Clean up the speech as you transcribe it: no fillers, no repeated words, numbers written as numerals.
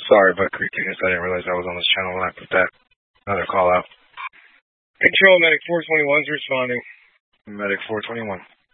Sorry, but Creatiness, I didn't realize I was on this channel when I put that other call out. Control, Medic 421's responding. Medic 421.